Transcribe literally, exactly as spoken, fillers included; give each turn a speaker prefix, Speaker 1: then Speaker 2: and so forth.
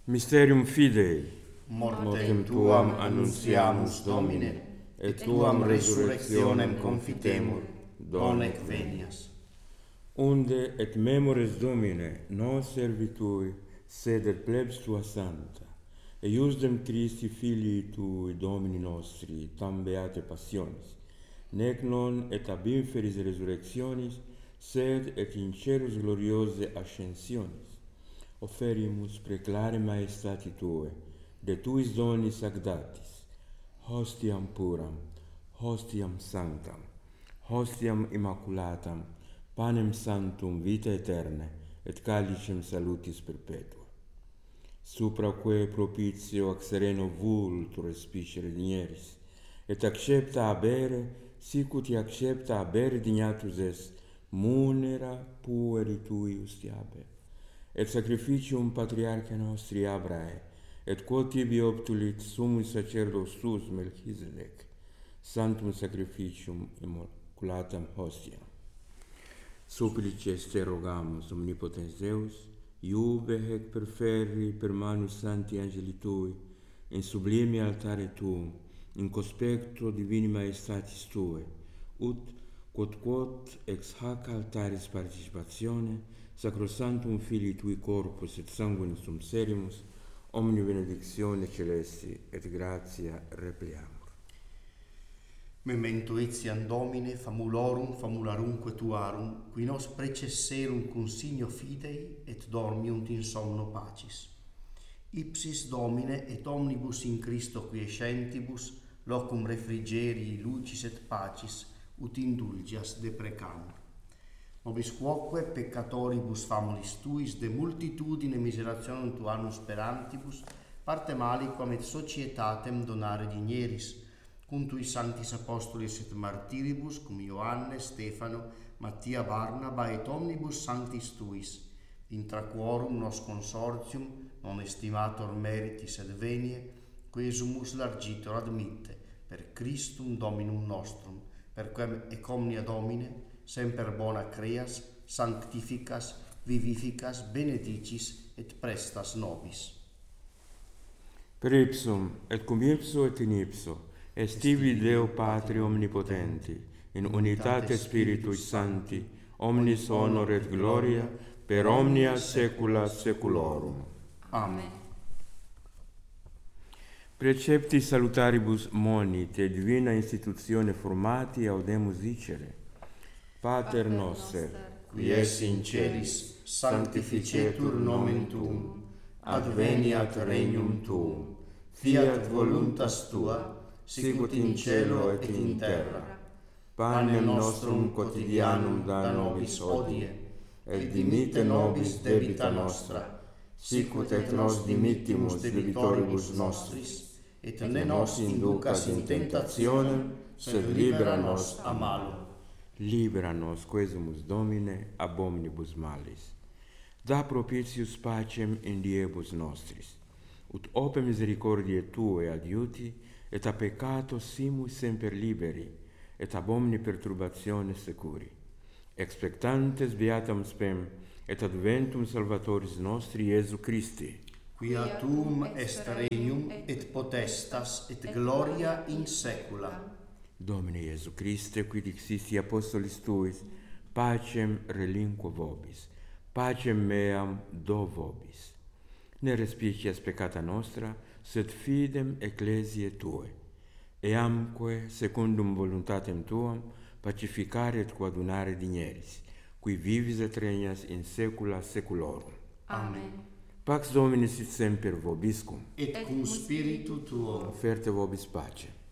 Speaker 1: Mysterium Fidei,
Speaker 2: mortem tuam annuntiamus, Domine, et tuam resurrectionem confitemur, donec venias.
Speaker 1: Unde et memores Domine, nos servitui, seder plebs tua santa, e iusdem Christi Filii tui, Domini nostri, tam beate passionis, nec non et ab inferis resurrectionis, sed et in celus gloriose ascensionis, oferimus preclare maestati Tue, de Tuis donis agdatis, hostiam puram, hostiam sanctam, hostiam immaculatam, panem sanctum vita aeterne, et calicem salutis perpetua. Supraque propitio ac sereno vultur espicere digneris, et accepta abere, sicut accepta abere dignatus est, munera pueri Tui ustiabe, et sacrificium patriarcha nostri Abrae, et quod tibi obtulit summus sacerdos tuus Melchisedec, sanctum sacrificium immaculatam hostiam. Supplices te rogamus, omnipotens Deus, iube hec perferri per manus santi angeli Tui, in sublime altare Tuum, in conspecto divini maestatis Tue, ut quod quod ex hac altaris participatione, sacrosanctum Filii Tui corpus et sanguinis sum serimus, omni benedictione celesti et gratia repliamur.
Speaker 2: Memento etiam Domine famulorum famularumque tuarum, qui nos precesserum consignio fidei et dormiunt in somno pacis. Ipsis Domine et omnibus in Christo quiescentibus locum refrigerii lucis et pacis ut indulgias deprecamur. Nobis quoque peccatoribus famulis Tuis de multitudine miserationem Tuanum sperantibus parte maliquam et societatem donare digneris, cum Tui sanctis apostolis et martiribus, cum Ioanne, Stefano, Mattia, Barnaba et omnibus sanctis Tuis, intra quorum nos consortium non estimator meritis et venie, quesumus largitor admitte, per Christum Dominum nostrum, per quem ec omnia Domine, semper bona creas, sanctificas, vivificas, benedicis et prestas nobis.
Speaker 1: Per ipsum, et cum ipso et in ipso, est ibi Deo Patri omnipotenti, in unitate Spiritui Sancti, omnis honor et gloria, per omnia saecula saeculorum.
Speaker 2: Amen.
Speaker 1: Precepti salutaribus monit et divina institutione formati audemus dicere. Pater noster,
Speaker 2: qui es in celis, sanctificetur nomen Tuum, adveniat regnum Tuum, fiat voluntas Tua, sicut in cielo et in terra. Panem nostrum quotidianum da nobis hodie, et dimitte nobis debita nostra, sicut et nos dimittimus debitoribus nostris, et ne nos inducas in tentationem, sed libera nos a malo.
Speaker 1: Libera nos, quesumus Domine, ab omnibus malis. Da propitius pacem in diebus nostris, ut ope misericordiae Tuae adiuti, et a peccato simus semper liberi, et ab omni perturbatione securi. Expectantes beatam spem, et adventum Salvatoris nostri Iesu Christi,
Speaker 2: quia Tuum est regnum et potestas et gloria in saecula.
Speaker 1: Domine Iesu Christe, qui dixisti apostolis Tuis, pacem relinquo vobis, pacem meam do vobis. Ne respicias peccata nostra, sed fidem ecclesiae Tuae, eamque secundum voluntatem Tuam pacificare et coadunare digneris, qui vivis et regnas in saecula saeculorum.
Speaker 2: Amen.
Speaker 1: Pax Domini sit semper vobiscum,
Speaker 2: Et cum spiritu Tuo.
Speaker 1: oferte vobis pace.